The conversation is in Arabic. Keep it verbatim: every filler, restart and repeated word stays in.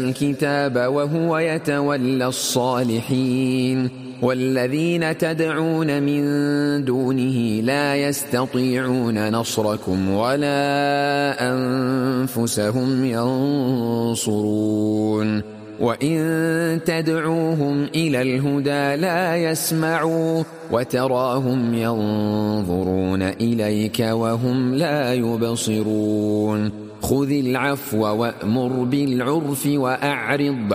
الكتاب وهو يتولى الصالحين والذين تدعون من دونه لا يستطيعون نصركم ولا أنفسهم ينصرون وإن تدعوهم إلى الهدى لا يسمعوا وتراهم ينظرون إليك وهم لا يبصرون خذ العفو وأمر بالعرف وأعرض